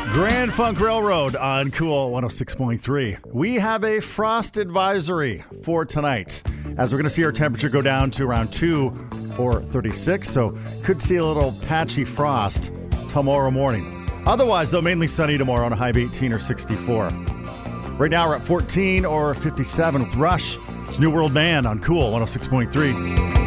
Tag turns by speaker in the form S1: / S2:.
S1: Grand Funk Railroad on Cool 106.3. We have a frost advisory for tonight, as we're going to see our temperature go down to around 2 or 36, so could see a little patchy frost tomorrow morning. Otherwise, though, mainly sunny tomorrow on a high of 18 or 64. Right now, we're at 14 or 57 with Rush. It's New World Band on Cool 106.3.